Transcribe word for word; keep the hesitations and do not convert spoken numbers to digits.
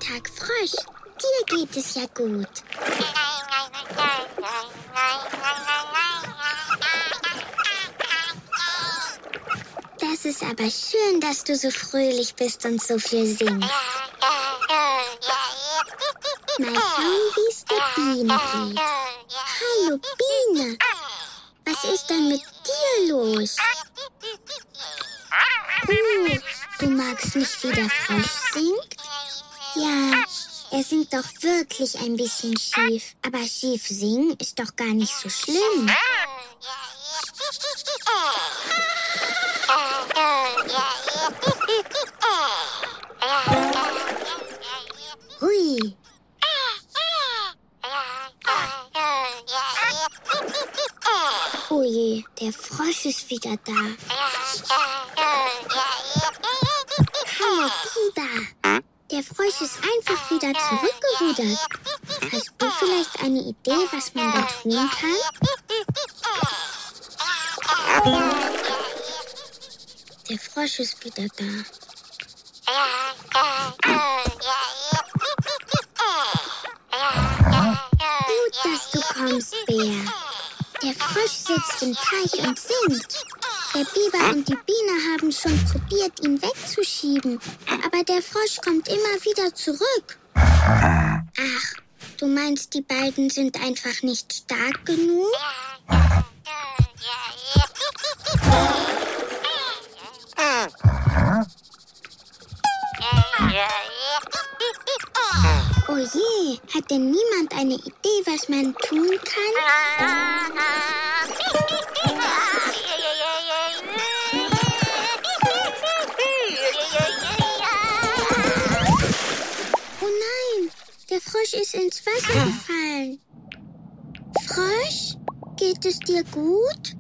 Tag Frosch. Dir geht es ja gut. Das ist aber schön, dass du so fröhlich bist und so viel singst. Mal schauen, wie es der Biene geht. Hallo, Biene. Was ist denn mit dir los? Uh, du magst nicht, wie der Frosch singt? Ja, er singt doch wirklich ein bisschen schief. Aber schief singen ist doch gar nicht so schlimm. Hui. Oh je, der Frosch ist wieder da. Hallo, Biber. Der Frosch ist einfach wieder zurückgerudert. Hast du vielleicht eine Idee, was man da tun kann? Der Frosch ist wieder da. Gut, dass du kommst, Bär. Der Frosch sitzt im Teich und singt. Der Biber und die Biene haben schon probiert, ihn wegzuschieben. Aber der Frosch kommt immer wieder zurück. Ach, du meinst, die beiden sind einfach nicht stark genug? Oh je, hat denn niemand eine Idee, was man tun kann? Oh nein, der Frosch ist ins Wasser gefallen. Frosch, geht es dir gut?